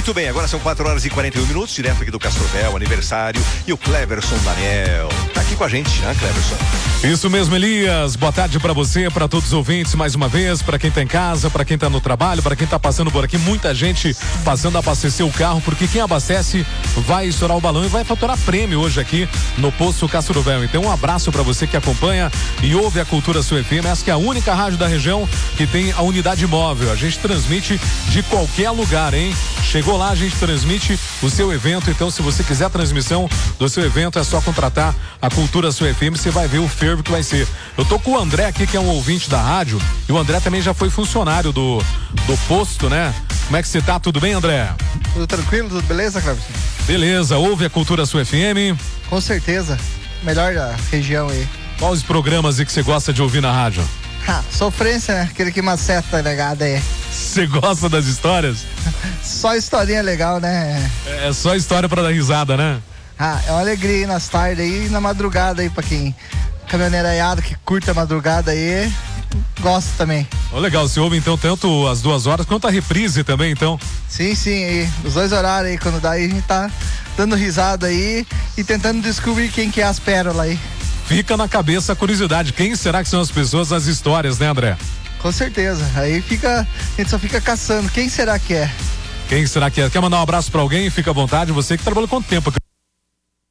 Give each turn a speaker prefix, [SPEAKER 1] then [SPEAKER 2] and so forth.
[SPEAKER 1] Muito bem, agora são 4h41, direto aqui do Castrovel, aniversário, e o Cleverson Daniel tá aqui com a gente, né, Cleverson?
[SPEAKER 2] Isso mesmo, Elias. Boa tarde pra você, pra todos os ouvintes, mais uma vez, pra quem tá em casa, pra quem tá no trabalho, pra quem tá passando por aqui, muita gente passando a abastecer o carro, porque quem abastece vai estourar o balão e vai faturar prêmio hoje aqui no Posto Castrovel. Então um abraço pra você que acompanha e ouve a Cultura Sul FM, essa que é a única rádio da região que tem a unidade móvel. A gente transmite de qualquer lugar, hein? Chegou lá, a gente transmite o seu evento, então se você quiser a transmissão do seu evento, é só contratar a Cultura Sul FM, você vai ver o fervo que vai ser. Eu tô com o André aqui, que é um ouvinte da rádio, e o André também já foi funcionário do posto, né? Como é que você tá? Tudo bem, André?
[SPEAKER 3] Tudo tranquilo, tudo beleza, Cleverson?
[SPEAKER 2] Beleza, ouve a Cultura Sul FM?
[SPEAKER 3] Com certeza, melhor da região aí.
[SPEAKER 2] Quais os programas aí que você gosta de ouvir na rádio?
[SPEAKER 3] Sofrência, né? Aquele que maceta legada aí.
[SPEAKER 2] Você gosta das histórias?
[SPEAKER 3] Só historinha legal, né?
[SPEAKER 2] É só história pra dar risada, né?
[SPEAKER 3] É uma alegria aí nas tardes aí e na madrugada aí pra quem caminhoneiraiado que curta a madrugada aí, gosta também.
[SPEAKER 2] Legal, você ouve então tanto as 2 horas quanto a reprise também, então?
[SPEAKER 3] Sim, aí, os 2 horários aí, quando dá aí a gente tá dando risada aí e tentando descobrir quem que é as pérolas aí.
[SPEAKER 2] Fica na cabeça a curiosidade, quem será que são as pessoas das histórias, né, André?
[SPEAKER 3] Com certeza, aí a gente só fica caçando, quem será que é?
[SPEAKER 2] Quem será que é? Quer mandar um abraço pra alguém? Fica à vontade, você que trabalhou quanto tempo aqui?